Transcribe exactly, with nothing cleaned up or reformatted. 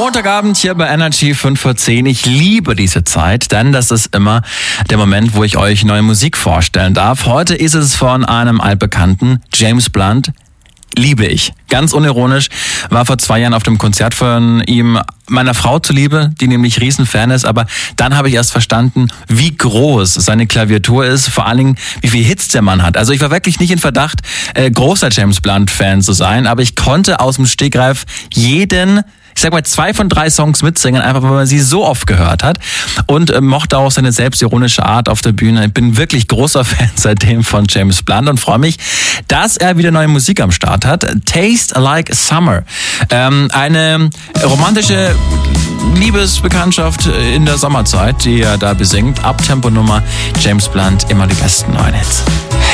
Montagabend hier bei Energy fünf vor zehn. Ich liebe diese Zeit, denn das ist immer der Moment, wo ich euch neue Musik vorstellen darf. Heute ist es von einem altbekannten, James Blunt. Liebe ich. Ganz unironisch. War vor zwei Jahren auf dem Konzert von ihm, meiner Frau zuliebe, die nämlich Riesenfan ist. Aber dann habe ich erst verstanden, wie groß seine Klaviatur ist. Vor allen Dingen, wie viele Hits der Mann hat. Also ich war wirklich nicht in Verdacht, äh, großer James Blunt-Fan zu sein. Aber ich konnte aus dem Stegreif jeden, ich sag mal, zwei von drei Songs mitsingen, einfach weil man sie so oft gehört hat, und äh, mochte auch seine selbstironische Art auf der Bühne. Ich bin wirklich großer Fan seitdem von James Blunt und freue mich, dass er wieder neue Musik am Start hat. Taste Like Summer. Ähm, eine romantische Liebesbekanntschaft in der Sommerzeit, die er da besingt. Abtempo-Nummer, James Blunt, immer die besten neuen Hits.